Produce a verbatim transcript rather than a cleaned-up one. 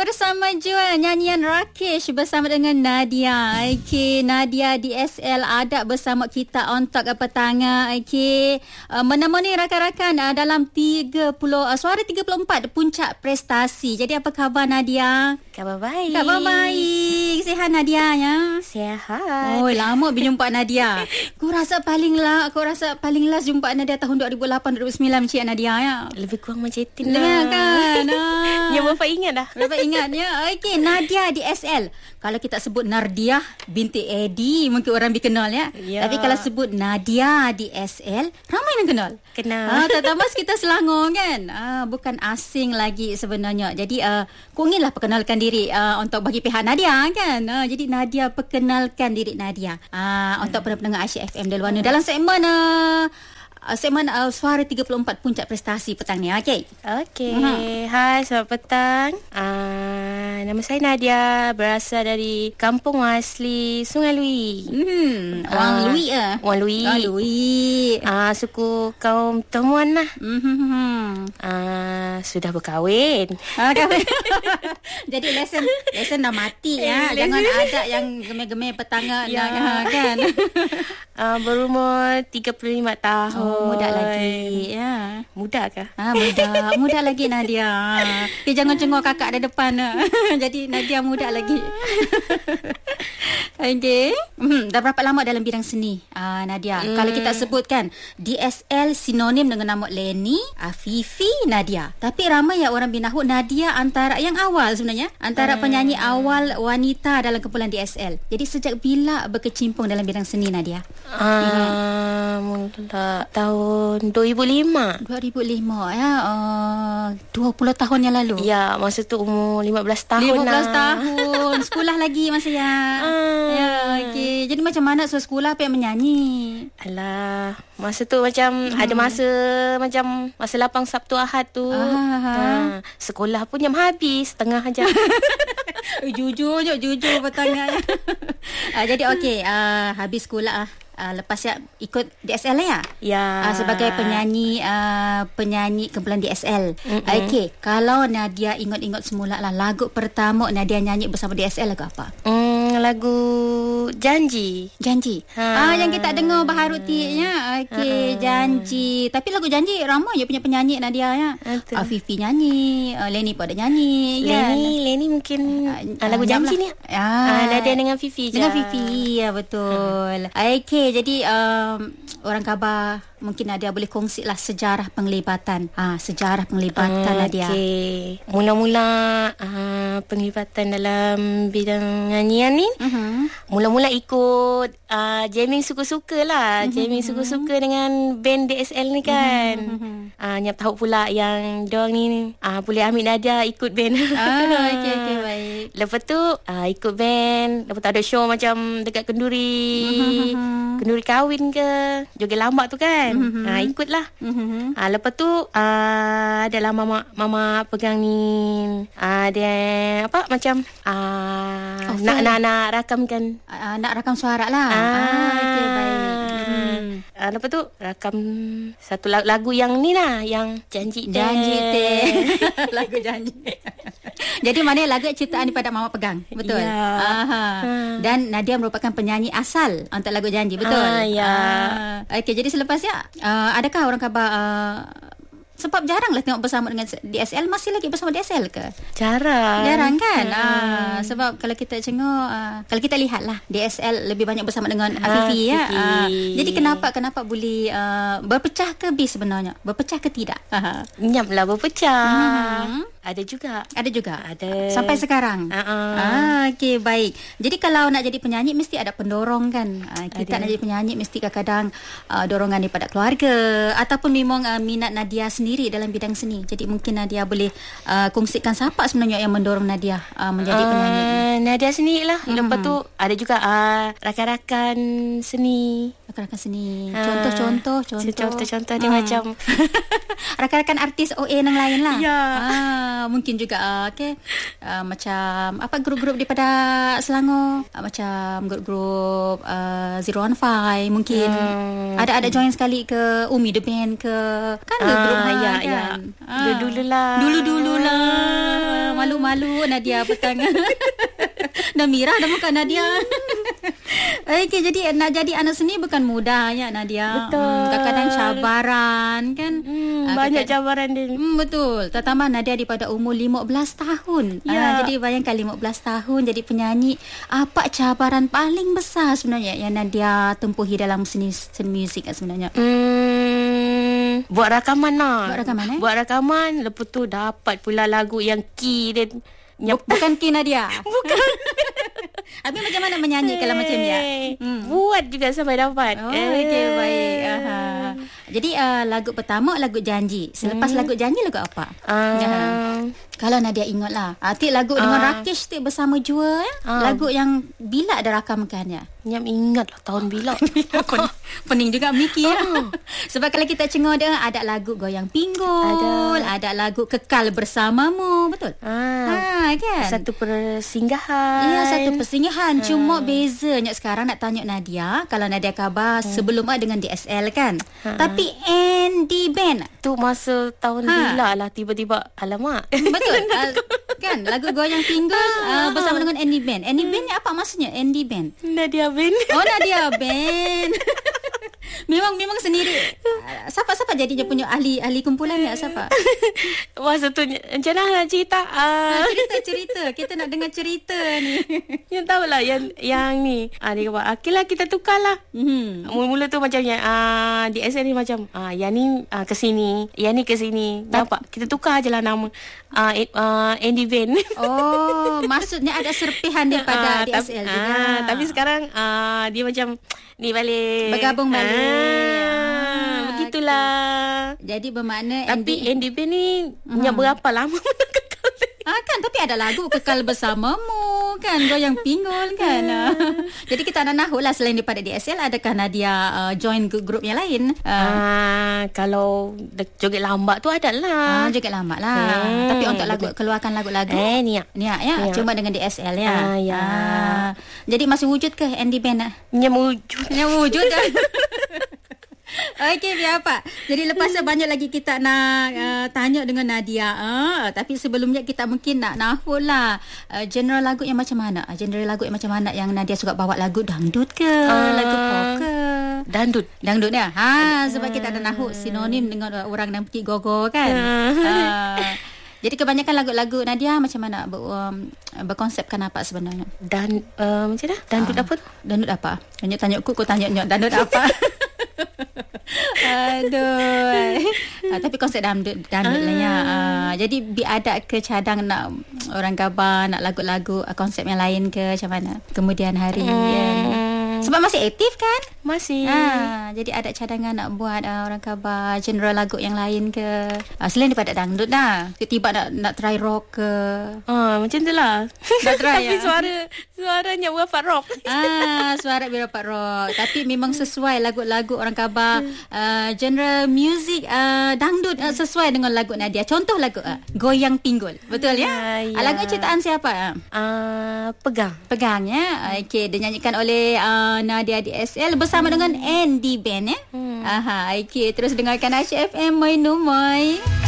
bersama Jua nyanyian Rakesh bersama dengan Nadia. Okey, Nadia D S L ada bersama kita untuk petanga. Okey, uh, menemani rakan-rakan uh, dalam tiga puluh uh, suara tiga puluh empat puncak prestasi. Jadi apa khabar Nadia? Khabar baik. Khabar baik. Sihat Nadia ya? Sihat. Oh, lama berjumpa Nadia. Aku rasa paling lah, aku rasa paling last jumpa Nadia tahun dua ribu lapan dua ribu sembilan Cik Nadia ya. Lebih kurang macam itu lah. Ya kan? Ah. Ya, Bapak ingat dah. Bapak ingat ya. Okey, Nadia D S L. Kalau kita sebut Nardiah binti Eddie, mungkin orang lebih kenal ya. ya. Tapi kalau sebut Nadia D S L, ramai yang kenal. Kenal. Ah, terutama kita Selangor kan. Ah, bukan asing lagi sebenarnya. Jadi uh, aku inginlah perkenalkan diri uh, untuk bagi pihak Nadia kan. Ah, jadi Nadia perkenalkan diri Nadia. Ah, untuk pendengar Aisyah F M di luar ni dalam segmen uh, Uh, segmen uh, suara tiga puluh empat puncak prestasi petang ni. Okey. Okey. Uh-huh. Hai, selamat petang. Uh, nama saya Nadia, berasal dari kampung asli Sungai Lui. Hmm, orang uh, Lui ah. Orang Lui. Orang Lui. Ah, uh, suku kaum Temuan lah. Hmm. Uh, sudah berkahwin. Ah, kahwin. Jadi lesen lesen dah mati ya. Eh, Jangan ada yang gemar-gemar petanga ya. Nak kan. Uh, berumur tiga puluh lima tahun. Oh, muda lagi ya. Muda ke? Ah, muda. Muda lagi Nadia. Okay, jangan cengok kakak ada depan. Jadi Nadia muda lagi. Okey. Hmm, dah berapa lama dalam bidang seni uh, Nadia? Hmm. Kalau kita sebutkan D S L sinonim dengan nama Leni, Afifi, Nadia. Tapi ramai yang orang binahu Nadia antara yang awal sebenarnya, antara hmm. penyanyi awal wanita dalam kumpulan D S L. Jadi sejak bila berkecimpung dalam bidang seni Nadia? Ah, uh, mula tahun dua ribu lima. dua ribu lima ya. Uh, dua puluh tahun yang lalu. Ya, masa tu umur lima belas tahun lima belas lah. tahun. Sekolah lagi masa ya. Uh. Ya, okey. Jadi macam mana so sekolah apa yang menyanyi? Alah, masa tu macam hmm. ada masa macam masa lapang Sabtu Ahad tu. Ha, sekolah pun jam habis setengah jam. Jujur je, jujur bertanya. uh, jadi okey, uh, habis sekolah ah. Uh, lepas ya ikut D S L ya? Ya. Uh, sebagai penyanyi uh, penyanyi kumpulan D S L. Uh, Okey, kalau Nadia ingat-ingat semula lah lagu pertama Nadia nyanyi bersama D S L lagu apa? Hmm, lagu Janji. Janji. Ha. Ah, yang kita dengar Baharuti ya. Okey, uh-uh. Janji. Tapi lagu Janji ramai je punya penyanyi Nadia ya. Uh, Fifi nyanyi, uh, Leni pun ada nyanyi kan. Leni, Leni mungkin uh, uh, lagu Janji lah. Ni. Ah, uh, Nadia dengan Fifi je. Dengan Fifi, ya betul. Uh. Okey, jadi um, orang khabar mungkin Nadia boleh kongsilah sejarah penglibatan. Ah, sejarah penglibatan uh, Nadia. Okey. Mula-mula uh, penglibatan dalam bidang nyanyian ni. Uh-huh. Mula-mula ikut uh, jamming suka-suka lah. Uh-huh. Jamming suka-suka dengan band D S L ni kan. Uh-huh. Uh, nyap tahu pula yang diorang ni uh, boleh ambil Nadia ikut band. Ah, okey okey baik. Lepas tu uh, ikut band. Lepas tu ada show macam dekat Kenduri. Uh-huh. Kenduri kahwin ke, joget lambak tu kan. Mm-hmm. Ha, ikutlah. Mm-hmm. Ha, lepas tu uh, adalah mama mama pegang ni uh, dia apa macam uh, oh, nak, nak nak rakamkan uh, nak rakam suara lah. Ah, ah okey baik. Hmm. Uh, lepas tu rakam satu lagu, lagu yang ni lah, yang Janji Teh. Janji Teh. Lagu Janji. Jadi mana lagu ciptaan daripada mama pegang. Betul. Ya. Aha. Hmm. Dan Nadia merupakan penyanyi asal untuk lagu Janji. Betul. Ah, ya. Ah. Okey, jadi selepasnya uh, adakah orang khabar uh, sebab jarang lah tengok bersama dengan D S L. Masih lagi bersama D S L ke? Jarang. Jarang kan? Hmm. Ah, sebab kalau kita tengok, ah, kalau kita lihat lah, D S L lebih banyak bersama dengan Afifi ya. Ah, jadi kenapa kenapa boleh uh, berpecah ke bis sebenarnya? Berpecah ke tidak? Nyam lah berpecah. Hmm. Ada juga. Ada juga? Ada. Sampai sekarang? Uh-uh. Ah, okey, baik. Jadi kalau nak jadi penyanyi, mesti ada pendorong kan? Ah, kita ada. Nak jadi penyanyi, mesti kadang-kadang uh, dorongan daripada keluarga. Ataupun memang uh, minat Nadia sendiri dalam bidang seni. Jadi mungkin Nadia boleh uh, kongsikan siapa sebenarnya yang mendorong Nadia uh, menjadi uh, penyanyi. Nadia sendiri lah. Hmm. Lepas tu ada juga uh, rakan-rakan seni. Rakan-rakan seni. Contoh-contoh. Contoh. Contoh-contoh dia hmm. macam rakan-rakan artis O A yang lain lah. Ya. Ah, mungkin juga uh, okay. uh, macam apa grup-grup daripada Selangor, uh, macam grup-grup uh, zero one five mungkin. Hmm. Ada ada join sekali ke Umi The Band ke kan ah, grup ya, kan. Ya. Ah. Dulu-dulu lah. Dulu-dulu lah. Malu malu-malu Nadia petang. Dah mirah dah muka Nadia. Okey, jadi nak jadi anak seni bukan mudah ya Nadia. Betul. Hmm, kadang-kadang cabaran kan. Hmm, Ah, banyak kadang- cabaran dia. Hmm, betul. Terutama Nadia di pada umur lima belas tahun. Ya. Ah, jadi bayangkan lima belas tahun jadi penyanyi. Apa cabaran paling besar sebenarnya yang Nadia tempuhi dalam seni seni muzik sebenarnya? Hmm, buat rakaman lah. Buat rakaman, eh? Buat rakaman. Lepas tu dapat pula lagu yang key dia. Buk- Bukan Ki Nadia. Bukan. Habis macam mana menyanyi kalau macam dia? Hmm. Buat juga sampai dapat. Oh, okey, baik. Aha. Jadi uh, lagu pertama lagu Janji. Selepas hmm. lagu Janji lagu apa? Uh, Ya. Kalau Nadia ingat lah. Ah, ti lagu dengan Ah. Rakesh tu bersama Jua. Eh? Ah. Lagu yang bila ada rakamkannya? Nyam ingat lah tahun bila. Pen- Pening juga mikir. Sebab kalau kita cengok dia ada lagu Goyang Pinggul, ada, ada lagu Kekal Bersamamu, betul? Ah, Ha, kan? satu persinggahan. Ya, satu persinggahan. Cuma bezanya sekarang nak tanya Nadia, kalau Nadia khabar sebelum ah dengan D S L kan. Tapi Andy Band. Tu masa tahun Ha. bila lah tiba-tiba alamak. Betul. uh, kan lagu Goyang Pinggul uh, bersama dengan Andy Band. Andy Band ni apa maksudnya? Andy Band. Nadia Ben. Oh, Nadia Band. Memang memang sendiri. Uh, siapa-siapa jadinya punya ahli ahli kumpulan ni siapa? Masa tu macam mana nak cerita? Ah, Cerita-cerita. Kita nak dengar cerita ni. yang tahu lah yang yang ni. Ah, dia kata, okey lah kita tukar lah. Hmm. Mula-mula tu macam yang ah, D S L ni macam ah, yang ni ah, ke sini, yang ni ke sini. Nampak? Kita tukar je lah nama. Ah, eh, ah, Andy Van. Oh, maksudnya ada serpihan daripada Ah, D S L tapi, juga. ah, tapi sekarang ah, dia macam ni balik. Bergabung balik. Ah, begitulah. Jadi bermakna Tapi Andy, Andy Van ni hmm. berapa lama kekal? ah, kan, tapi ada lagu Kekal Bersamamu kan, Goyang Pinggul kan. Ah. Jadi kita nak nahu lah selain daripada D S L, adakah Nadia uh, join ke grup yang lain? Uh, Ah, kalau de- joget lambat tu ada lah. ah, juga lama lah. Hmm, Tapi untuk lagu keluarkan lagu-lagu Eh, niat. Niat ya, Niat. cuma dengan D S L ya. Ah, ya. Ah. Jadi masih wujud ke Andy Band? Ah? Yang wujud. Yang wujud dah. Okey, biar apa. Jadi lepas tu banyak lagi kita nak uh, tanya dengan Nadia. Uh, tapi sebelumnya kita mungkin nak nahul lah. Uh, genre lagu yang macam mana? Uh, genre lagu yang macam mana yang Nadia suka bawa? Lagu dangdut ke? Uh, lagu pop ke? Dangdut. Dangdut ya? Ha, sebab kita ada nahul sinonim dengan orang yang pergi gogo kan? Uh, jadi kebanyakan lagu-lagu Nadia macam mana? Ber, um, berkonsepkan apa sebenarnya? Dan uh, macam mana? Dangdut Ah, apa tu? Dangdut apa? Tanya tanya aku, aku tanya nyok dangdut apa? Aduh. Ah, tapi konsep dangdut dangdut lah ya. Ah, jadi bi ada ke cadang nak orang khabar nak lagu-lagu ah, konsep yang lain ke macam mana? Kemudian hari Hmm. kan. Sebab masih aktif kan? Masih. Ah, jadi ada cadangan nak buat ah, orang khabar genre lagu yang lain ke? Ah, selain daripada dangdut dah. Tiba-tiba nak nak try rock ke? Ah, macam tu lah. Dah try, Tapi ya? suara suaranya wafat rock. Ah, suara birapat rock. Tapi memang sesuai lagu-lagu orang khabar uh, genre music uh, dangdut uh, sesuai dengan lagu Nadia. Contoh lagu uh, Goyang Pinggul. Betul ya? Ya, ya. Ah, lagu ciptaan siapa? Uh? Ah, pegang. Pegang ya. Okey, dinyanyikan oleh uh, Nadia D S L bersama dengan Andy Band ya. Hmm. Aha, okey, terus dengarkan Aisyah F M Moi Numoy.